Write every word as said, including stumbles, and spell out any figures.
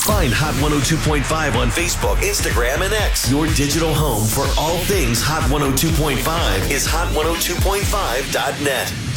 Find Hot one oh two point five on Facebook, Instagram, and X. Your digital home for all things Hot one oh two point five is hot one oh two point five dot net.